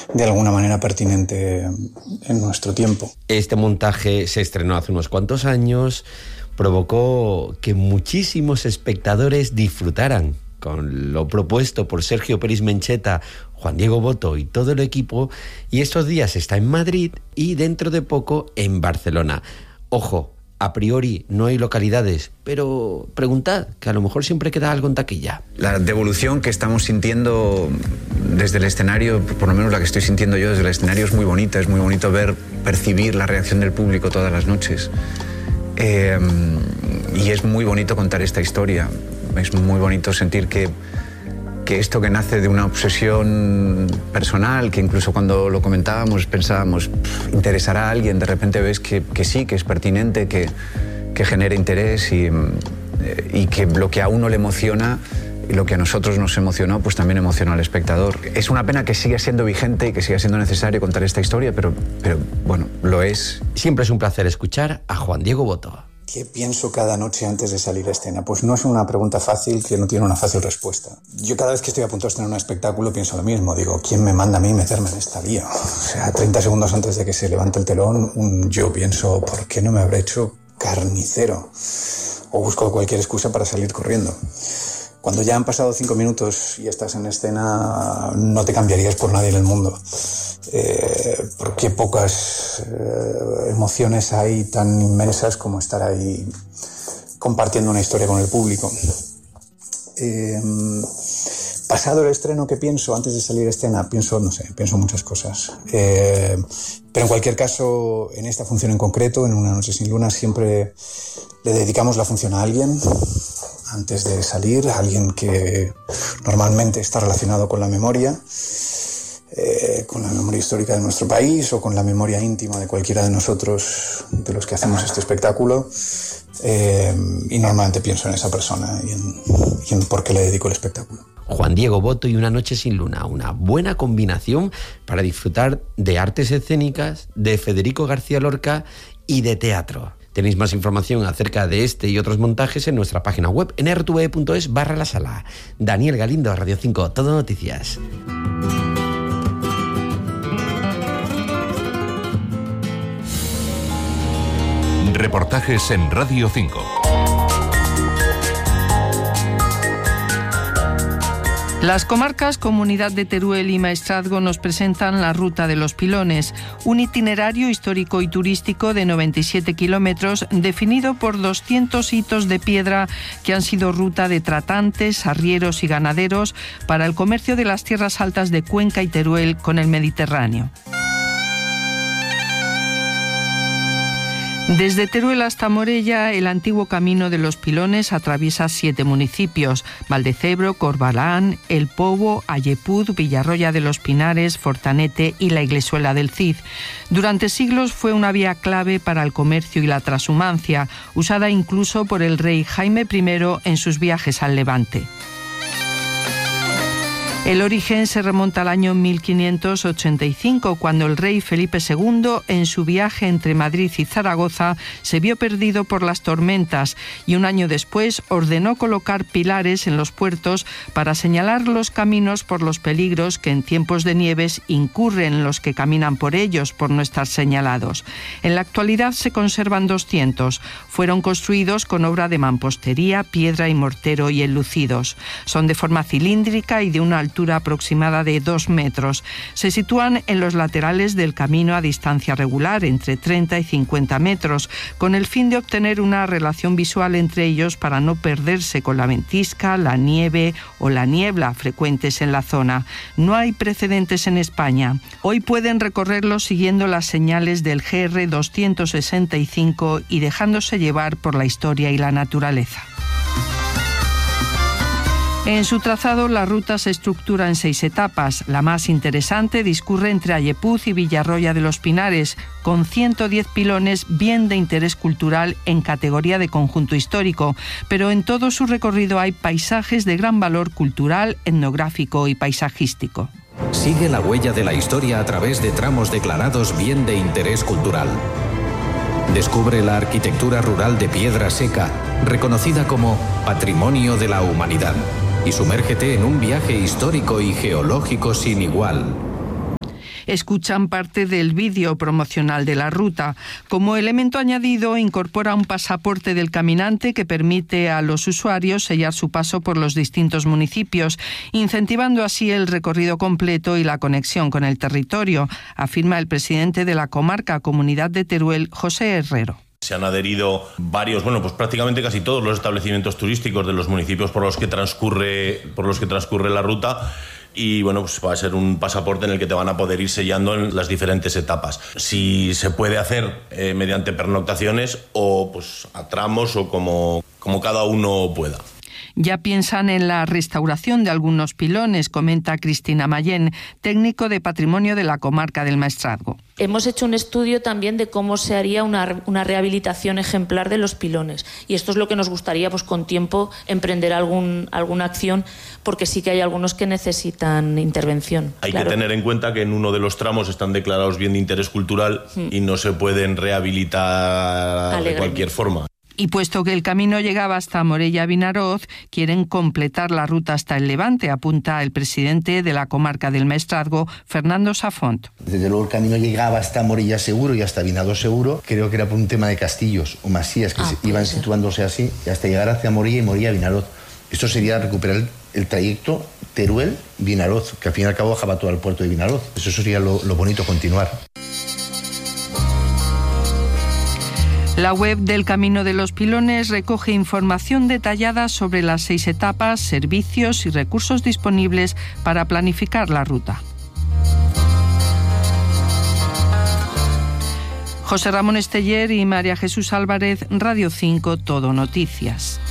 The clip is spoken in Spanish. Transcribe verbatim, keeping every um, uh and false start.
de alguna manera pertinente en nuestro tiempo. Este montaje se estrenó hace unos cuantos años, provocó que muchísimos espectadores disfrutaran con lo propuesto por Sergio Peris Mencheta, Juan Diego Boto y todo el equipo, y estos días está en Madrid y dentro de poco en Barcelona. Ojo, a priori no hay localidades, pero preguntad, que a lo mejor siempre queda algo en taquilla. La devolución que estamos sintiendo desde el escenario, por lo menos la que estoy sintiendo yo desde el escenario, es muy bonita. Es muy bonito ver, percibir la reacción del público todas las noches. Eh, y es muy bonito contar esta historia. Es muy bonito sentir que, que esto que nace de una obsesión personal, que incluso cuando lo comentábamos pensábamos, interesará a alguien, de repente ves que, que sí, que es pertinente, que, que genera interés y, y que lo que a uno le emociona y lo que a nosotros nos emocionó, pues también emociona al espectador. Es una pena que siga siendo vigente y que siga siendo necesario contar esta historia, pero, pero bueno, lo es. Siempre es un placer escuchar a Juan Diego Boto. ¿Qué pienso cada noche antes de salir a escena? Pues no es una pregunta fácil que no tiene una fácil respuesta. Yo cada vez que estoy a punto de estrenar un espectáculo pienso lo mismo. Digo, ¿quién me manda a mí meterme en esta vía? O sea, treinta segundos antes de que se levante el telón, un, yo pienso, ¿por qué no me habré hecho carnicero? O busco cualquier excusa para salir corriendo. Cuando ya han pasado cinco minutos y estás en escena, no te cambiarías por nadie en el mundo. Eh, porque pocas eh, emociones hay tan inmensas como estar ahí compartiendo una historia con el público. Eh, pasado el estreno, ¿qué pienso antes de salir a escena? Pienso, no sé, pienso muchas cosas. Eh, pero en cualquier caso, en esta función en concreto, en Una noche sin luna, siempre le dedicamos la función a alguien antes de salir, a alguien que normalmente está relacionado con la memoria, eh, con la memoria histórica de nuestro país o con la memoria íntima de cualquiera de nosotros, de los que hacemos este espectáculo, eh, y normalmente pienso en esa persona y en, y en por qué le dedico el espectáculo. Juan Diego Boto y Una noche sin luna, una buena combinación para disfrutar de artes escénicas, de Federico García Lorca y de teatro. Tenéis más información acerca de este y otros montajes en nuestra página web en r t v punto es barra la sala. Daniel Galindo, Radio cinco, Todo Noticias. Reportajes en Radio cinco. Las comarcas Comunidad de Teruel y Maestrazgo nos presentan la Ruta de los Pilones, un itinerario histórico y turístico de noventa y siete kilómetros definido por doscientos hitos de piedra que han sido ruta de tratantes, arrieros y ganaderos para el comercio de las tierras altas de Cuenca y Teruel con el Mediterráneo. Desde Teruel hasta Morella, el antiguo Camino de los Pilones atraviesa siete municipios: Valdecebro, Corbalán, El Pobo, Ayepud, Villarroya de los Pinares, Fortanete y la Iglesuela del Cid. Durante siglos fue una vía clave para el comercio y la trashumancia, usada incluso por el rey Jaime primero en sus viajes al Levante. El origen se remonta al año mil quinientos ochenta y cinco, cuando el rey Felipe segundo, en su viaje entre Madrid y Zaragoza, se vio perdido por las tormentas y un año después ordenó colocar pilares en los puertos para señalar los caminos por los peligros que en tiempos de nieves incurren los que caminan por ellos por no estar señalados. En la actualidad se conservan doscientos. Fueron construidos con obra de mampostería, piedra y mortero y enlucidos. Son de forma cilíndrica y de una altura aproximada de dos metros. Se sitúan en los laterales del camino a distancia regular, entre treinta y cincuenta metros, con el fin de obtener una relación visual entre ellos para no perderse con la ventisca, la nieve o la niebla frecuentes en la zona. No hay precedentes en España. Hoy pueden recorrerlos siguiendo las señales del G R doscientos sesenta y cinco y dejándose llevar por la historia y la naturaleza. En su trazado, la ruta se estructura en seis etapas. La más interesante discurre entre Ayepuz y Villarroya de los Pinares, con ciento diez pilones bien de interés cultural en categoría de conjunto histórico, pero en todo su recorrido hay paisajes de gran valor cultural, etnográfico y paisajístico. Sigue la huella de la historia a través de tramos declarados bien de interés cultural. Descubre la arquitectura rural de piedra seca, reconocida como Patrimonio de la Humanidad, y sumérgete en un viaje histórico y geológico sin igual. Escuchan parte del vídeo promocional de la ruta. Como elemento añadido, incorpora un pasaporte del caminante que permite a los usuarios sellar su paso por los distintos municipios, incentivando así el recorrido completo y la conexión con el territorio, afirma el presidente de la comarca Comunidad de Teruel, José Herrero. Se han adherido varios, bueno, pues prácticamente casi todos los establecimientos turísticos de los municipios por los que transcurre, por los que transcurre la ruta. Y bueno, pues va a ser un pasaporte en el que te van a poder ir sellando en las diferentes etapas. Si se puede hacer eh, mediante pernoctaciones o pues a tramos o como, como cada uno pueda. Ya piensan en la restauración de algunos pilones, comenta Cristina Mayén, técnico de patrimonio de la comarca del Maestrazgo. Hemos hecho un estudio también de cómo se haría una, una rehabilitación ejemplar de los pilones. Y esto es lo que nos gustaría, pues con tiempo, emprender algún, alguna acción, porque sí que hay algunos que necesitan intervención. Hay claro. que tener en cuenta que en uno de los tramos están declarados bien de interés cultural hmm. y no se pueden rehabilitar Alegre. de cualquier forma. Y puesto que el camino llegaba hasta Morella-Vinaroz, quieren completar la ruta hasta el Levante, apunta el presidente de la comarca del Maestrazgo, Fernando Safont. Desde luego el camino llegaba hasta Morella seguro y hasta Vinaroz seguro. Creo que era por un tema de castillos o masías que ah, se iban ser. situándose así y hasta llegar hacia Morella y Morella-Vinaroz. Esto sería recuperar el, el trayecto Teruel-Vinaroz, que al fin y al cabo bajaba todo al puerto de Vinaroz. Eso sería lo, lo bonito, continuar. La web del Camino de los Pilones recoge información detallada sobre las seis etapas, servicios y recursos disponibles para planificar la ruta. José Ramón Esteller y María Jesús Álvarez, Radio cinco, Todo Noticias.